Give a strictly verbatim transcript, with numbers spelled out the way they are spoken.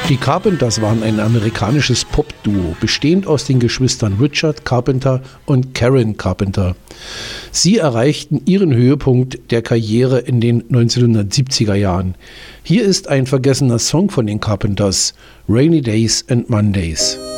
Die Carpenters waren ein amerikanisches Pop-Duo, bestehend aus den Geschwistern Richard Carpenter und Karen Carpenter. Sie erreichten ihren Höhepunkt der Karriere in den neunzehnhundertsiebziger Jahren. Hier ist ein vergessener Song von den Carpenters, Rainy Days and Mondays.